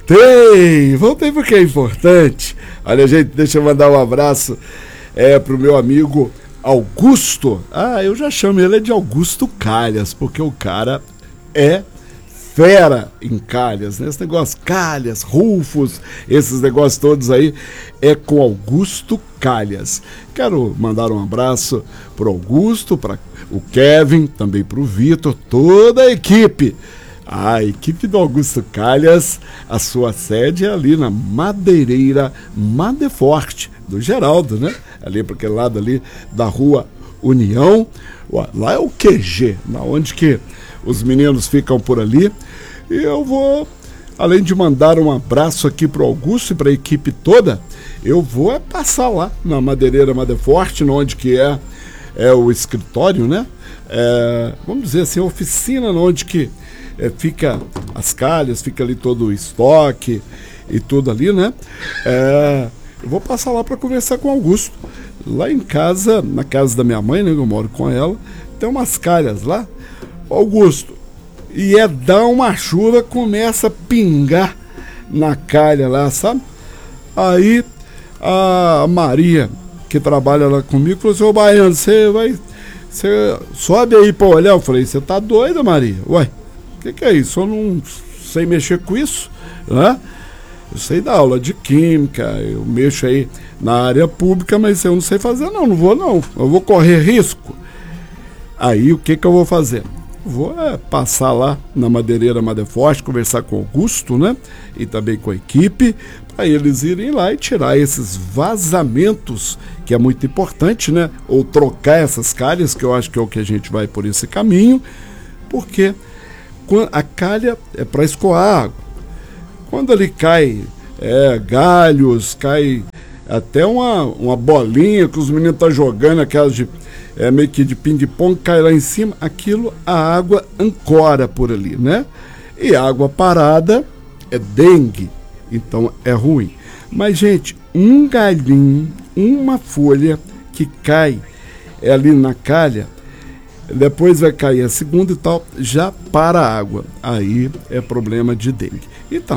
Voltei porque é importante. Olha, gente, deixa eu mandar um abraço pro meu amigo Augusto. Eu já chamo ele de Augusto Calhas, porque o cara é fera em Calhas, né? Esse negócio, Calhas, Rufus, esses negócios todos aí, é com Augusto Calhas. Quero mandar um abraço pro Augusto, para o Kevin, também pro Vitor, toda a equipe. A equipe do Augusto Calhas, a sua sede é ali na Madeireira Madeforte, do Geraldo, né? Ali para aquele lado ali da Rua União. Lá é o QG, onde que os meninos ficam por ali. E eu vou, além de mandar um abraço aqui pro Augusto e para a equipe toda, eu vou passar lá na Madeireira Madeforte, onde que é o escritório, né? Vamos dizer assim, a oficina, onde que fica as calhas, fica ali todo o estoque e tudo ali, né? Eu vou passar lá para conversar com o Augusto. Lá em casa, na casa da minha mãe, né? Eu moro com ela, tem umas calhas lá, Augusto, e dar uma chuva, começa a pingar na calha lá, sabe? Aí a Maria, que trabalha lá comigo, falou assim: ô Baiano, você sobe aí pra olhar. Eu falei: você tá doida, Maria? Uai, o que é isso? Eu não sei mexer com isso, né? Eu sei dar aula de química, eu mexo aí na área pública, mas eu não sei fazer não vou não, eu vou correr risco. Aí o que eu vou fazer? Vou passar lá na Madeireira Madeforte, conversar com o Augusto, né? E também com a equipe, para eles irem lá e tirar esses vazamentos, que é muito importante, né? Ou trocar essas calhas, que eu acho que é o que a gente vai por esse caminho, porque a calha é para escoar água. Quando ali cai galhos, cai até uma bolinha que os meninos estão jogando, aquelas de meio que de ping-pong, cai lá em cima, aquilo, a água ancora por ali, né? E água parada é dengue, então é ruim. Mas, gente, um galhinho, uma folha que cai ali na calha, depois vai cair a segunda e tal, já para a água. Aí é problema de dengue. Então,